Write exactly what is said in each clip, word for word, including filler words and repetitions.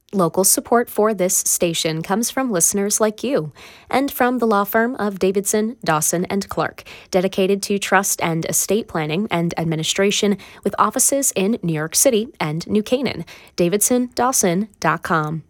Local support for this station comes from listeners like you and from the law firm of Davidson, Dawson and Clark, dedicated to trust and estate planning and administration with offices in New York City and New Canaan. davidson dawson dot com.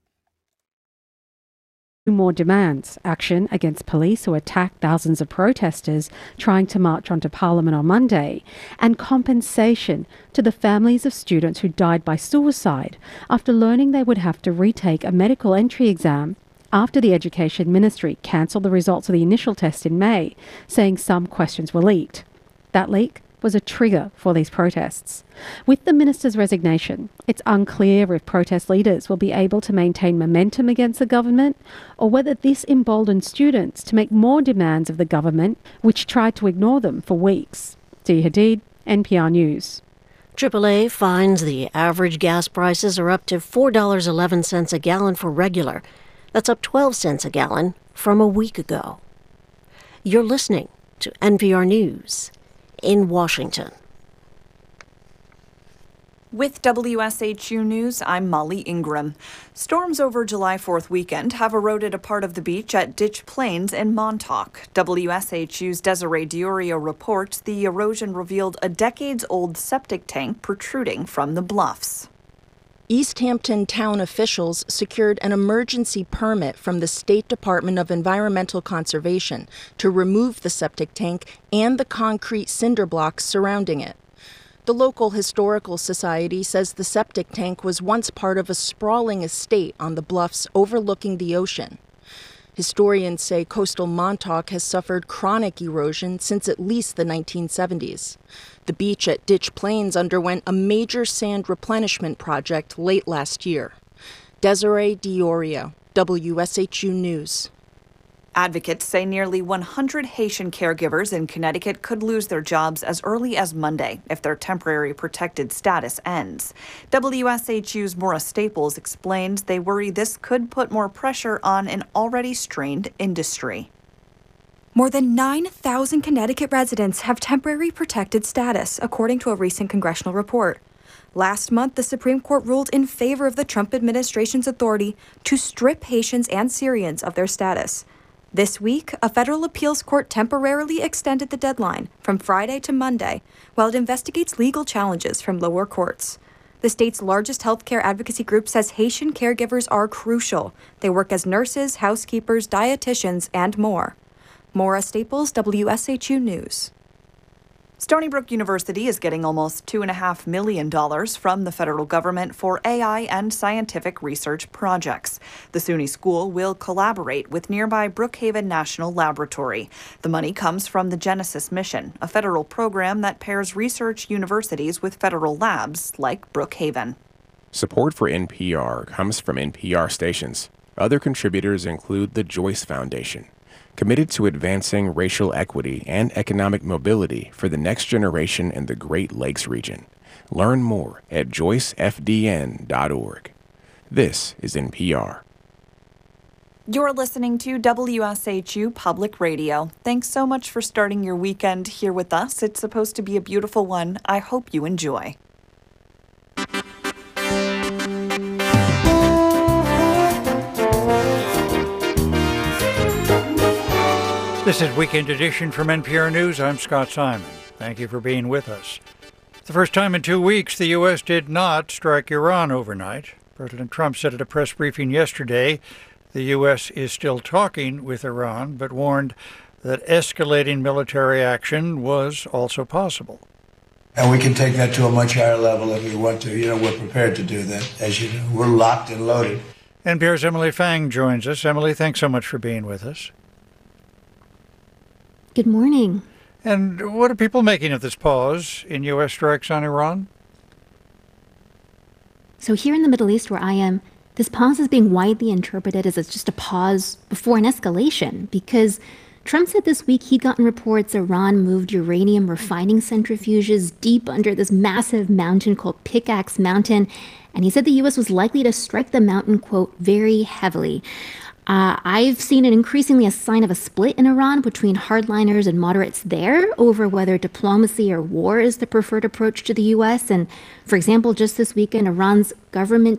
More demands: action against police who attacked thousands of protesters trying to march onto Parliament on Monday, and compensation to the families of students who died by suicide after learning they would have to retake a medical entry exam after the Education Ministry cancelled the results of the initial test in May, saying some questions were leaked. That leak was a trigger for these protests. With the minister's resignation, it's unclear if protest leaders will be able to maintain momentum against the government or whether this emboldened students to make more demands of the government, which tried to ignore them for weeks. Dee Hadid, N P R News. triple A finds the average gas prices are up to four dollars and eleven cents a gallon for regular. That's up twelve cents a gallon from a week ago. You're listening to N P R News in Washington. With W S H U News, I'm Molly Ingram. Storms over July fourth weekend have eroded a part of the beach at Ditch Plains in Montauk. W S H U's Desiree Diorio reports the erosion revealed a decades-old septic tank protruding from the bluffs. East Hampton town officials secured an emergency permit from the State Department of Environmental Conservation to remove the septic tank and the concrete cinder blocks surrounding it. The local historical society says the septic tank was once part of a sprawling estate on the bluffs overlooking the ocean. Historians say coastal Montauk has suffered chronic erosion since at least the nineteen seventies. The beach at Ditch Plains underwent a major sand replenishment project late last year. Desiree Diorio, W S H U News. Advocates say nearly one hundred Haitian caregivers in Connecticut could lose their jobs as early as Monday if their temporary protected status ends. W S H U's Maura Staples explains they worry this could put more pressure on an already strained industry. More than nine thousand Connecticut residents have temporary protected status, according to a recent congressional report. Last month, the Supreme Court ruled in favor of the Trump administration's authority to strip Haitians and Syrians of their status. This week, a federal appeals court temporarily extended the deadline from Friday to Monday while it investigates legal challenges from lower courts. The state's largest healthcare advocacy group says Haitian caregivers are crucial. They work as nurses, housekeepers, dietitians, and more. Maura Staples, W S H U News. Stony Brook University is getting almost two point five million dollars from the federal government for A I and scientific research projects. The SUNY school will collaborate with nearby Brookhaven National Laboratory. The money comes from the Genesis mission, a federal program that pairs research universities with federal labs like Brookhaven. Support for N P R comes from N P R stations. Other contributors include the Joyce Foundation, committed to advancing racial equity and economic mobility for the next generation in the Great Lakes region. Learn more at joyce f d n dot org. This is N P R. You're listening to W S H U Public Radio. Thanks so much for starting your weekend here with us. It's supposed to be a beautiful one. I hope you enjoy. This is Weekend Edition from N P R News. I'm Scott Simon. Thank you for being with us. The first time in two weeks, the U S did not strike Iran overnight. President Trump said at a press briefing yesterday the U S is still talking with Iran, but warned that escalating military action was also possible. And we can take that to a much higher level if we want to. You know, we're prepared to do that. As you know, we're locked and loaded. N P R's Emily Fang joins us. Emily, thanks so much for being with us. Good morning. And what are people making of this pause in U S strikes on Iran? So here in the Middle East where I am, this pause is being widely interpreted as just a pause before an escalation, because Trump said this week he'd gotten reports Iran moved uranium refining centrifuges deep under this massive mountain called Pickaxe Mountain, and he said the U S was likely to strike the mountain, quote, very heavily. Uh, I've seen it increasingly a sign of a split in Iran between hardliners and moderates there over whether diplomacy or war is the preferred approach to the U S. And, for example, just this weekend, Iran's government